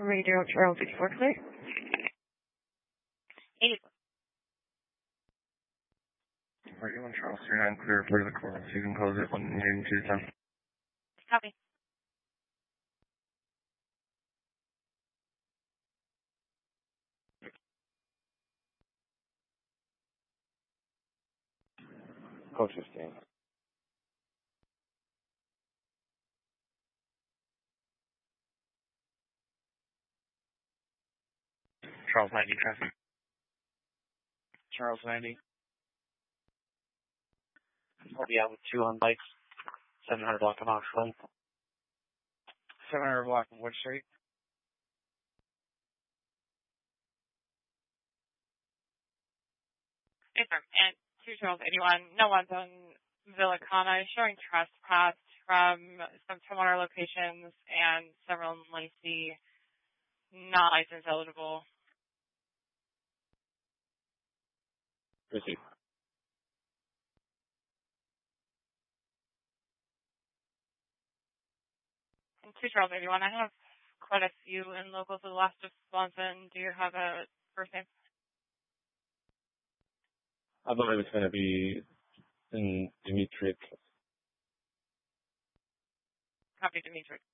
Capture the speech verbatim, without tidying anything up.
Radio Charles eighty-four, clear. eighty-four. Radio one Charles three nine, clear for the call. So you can close it when you're in two ten. Copy. Code fifteen. Charles ninety, traffic. Charles ninety. I'll be out with two on bikes. seven hundred block of Oxford. seven hundred block of Wood Street. Yes, sir. And two Charles eighty-one. No one's on Villa Cana showing trespass from some similar locations and several in Lacey not license eligible. Proceed. And two Charles eighty-one. I have quite a few in local to the last of Swanson. Do you have a first name? I thought it was going to be in Dimitri. Copy, Dimitri.